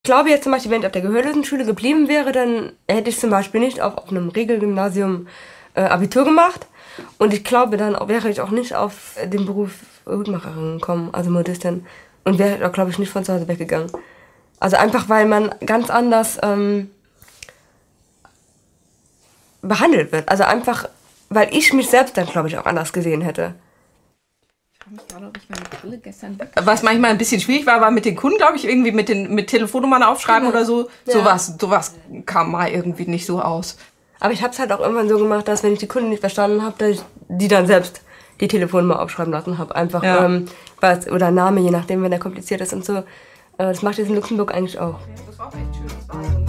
Ich glaube jetzt zum Beispiel, wenn ich auf der Gehörlosenschule geblieben wäre, dann hätte ich zum Beispiel nicht auf einem Regelgymnasium Abitur gemacht. Und ich glaube, dann wäre ich auch nicht auf den Beruf Hutmacherin gekommen, also Modistin. Und wäre auch, glaube ich, nicht von zu Hause weggegangen. Also einfach, weil man ganz anders behandelt wird. Also einfach, weil ich mich selbst dann, glaube ich, auch anders gesehen hätte. Was manchmal ein bisschen schwierig war mit den Kunden, glaube ich, irgendwie mit Telefonnummern aufschreiben oder so. Ja. Sowas kam mal irgendwie nicht so aus. Aber ich habe es halt auch irgendwann so gemacht, dass wenn ich die Kunden nicht verstanden habe, dass ich die dann selbst die Telefonnummer aufschreiben lassen habe. Einfach, oder Name, je nachdem, wenn der kompliziert ist und so. Das macht jetzt in Luxemburg eigentlich auch. Das war auch echt schön.